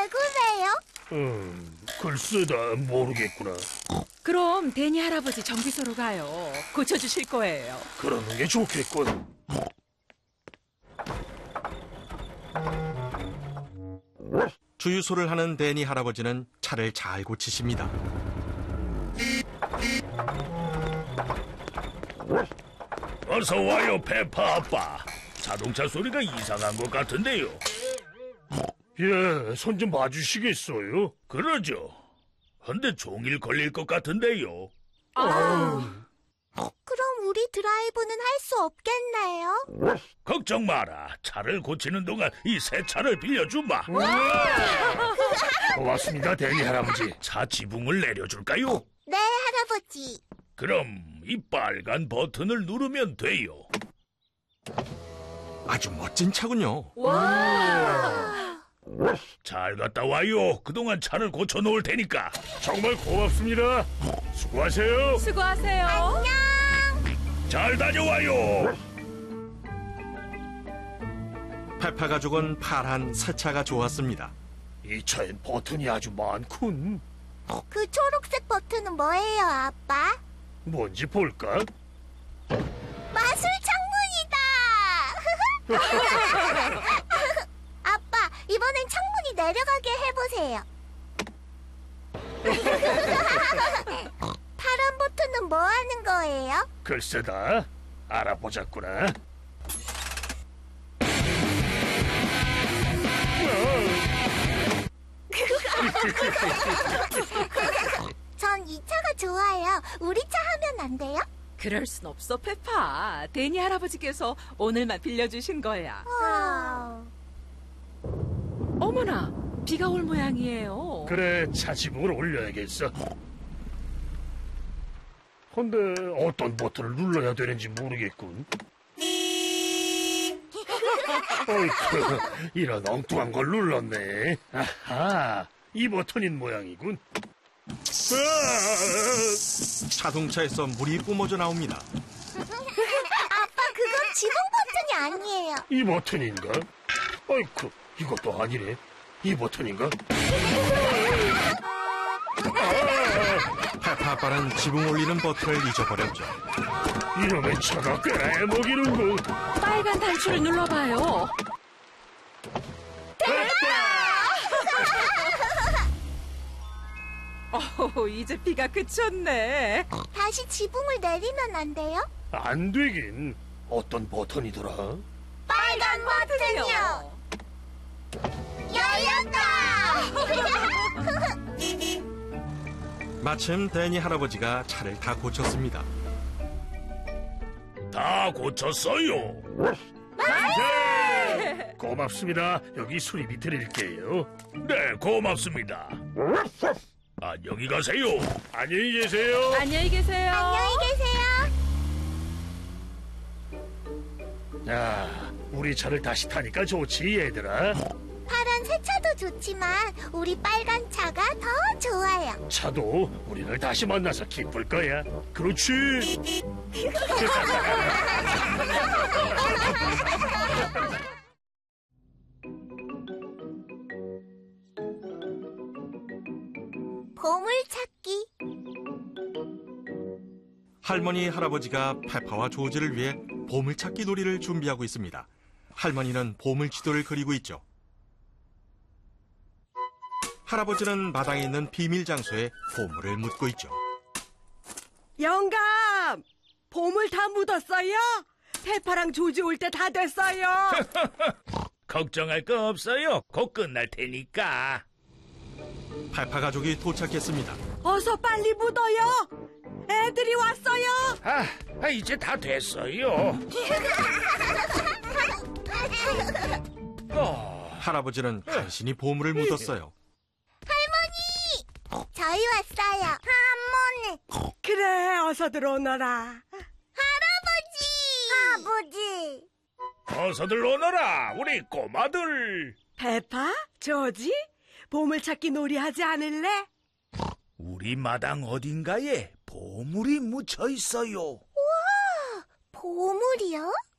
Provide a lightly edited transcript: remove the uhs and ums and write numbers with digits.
왜 그래요? 글쎄다, 모르겠구나. 그럼 데니 할아버지 정비소로 가요. 고쳐주실 거예요. 그러는 게 좋겠군. 주유소를 하는 데니 할아버지는 차를 잘 고치십니다. 어서 와요, 페파 아빠. 자동차 소리가 이상한 것 같은데요. 예, 손 좀 봐주시겠어요? 그러죠. 근데 종일 걸릴 것 같은데요. 그럼 우리 드라이브는 할 수 없겠네요. 걱정 마라. 차를 고치는 동안 이 새 차를 빌려주마. 고맙습니다, 데니 할아버지. 차 지붕을 내려줄까요? 네, 할아버지. 그럼 이 빨간 버튼을 누르면 돼요. 아주 멋진 차군요. 잘 갔다 와요. 그동안 차를 고쳐놓을 테니까. 정말 고맙습니다. 수고하세요. 수고하세요. 안녕. 잘 다녀와요. 페파 가족은 파란 새 차가 좋았습니다. 이 차엔 버튼이 아주 많군. 그 초록색 버튼은 뭐예요, 아빠? 뭔지 볼까? 마술 창문이다! 아빠, 이번엔 창문이 내려가게 해보세요. 파란 버튼은 뭐 하는 거예요? 글쎄다. 알아보자꾸나. 전 이 차가 좋아요. 우리 차 하면 안 돼요? 그럴 순 없어, 페파. 데니 할아버지께서 오늘만 빌려주신 거야. 어머나, 비가 올 모양이에요. 그래, 차 지붕을 올려야겠어. 근데 어떤 버튼을 눌러야 되는지 모르겠군. 어이쿠, 이런 엉뚱한 걸 눌렀네. 아하, 이 버튼인 모양이군. 자동차에서 물이 뿜어져 나옵니다. 아빠, 그건 지붕 버튼이 아니에요. 이 버튼인가? 어이쿠, 이것도 아니네. 이 버튼인가? 페파 아빠는 지붕 올리는 버튼을 잊어버렸죠. 이놈의 차가 꽤나 애먹이는군. 빨간 단추를 눌러봐요. 이제 비가 그쳤네. 다시 지붕을 내리면 안 돼요? 안 되긴. 어떤 버튼이더라? 빨간 버튼이요. 열렸다. 마침 데니 할아버지가 차를 다 고쳤습니다. 다 고쳤어요. 네. 고맙습니다. 여기 수리비 드릴게요. 네, 고맙습니다. 안녕히 가세요. 안녕히 계세요. 안녕히 계세요. 안녕히 계세요. 야, 우리 차를 다시 타니까 좋지, 얘들아. 파란 새 차도 좋지만 우리 빨간 차가 더 좋아요. 차도 우리를 다시 만나서 기쁠 거야. 그렇지. 보물찾기. 할머니, 할아버지가 페파와 조지를 위해 보물찾기 놀이를 준비하고 있습니다. 할머니는 보물 지도를 그리고 있죠. 할아버지는 마당에 있는 비밀 장소에 보물을 묻고 있죠. 영감! 보물 다 묻었어요? 페파랑 조지 올 때 다 됐어요. 걱정할 거 없어요. 곧 끝날 테니까. 페파 가족이 도착했습니다. 어서 빨리 묻어요. 애들이 왔어요. 이제 다 됐어요. 할아버지는 간신히 보물을 묻었어요. 저희 왔어요. 할머니. 그래, 어서 들어오너라. 아버지. 어서들 오너라, 우리 꼬마들. 페파? 조지? 보물찾기 놀이 하지 않을래? 우리 마당 어딘가에 보물이 묻혀 있어요. 보물이요?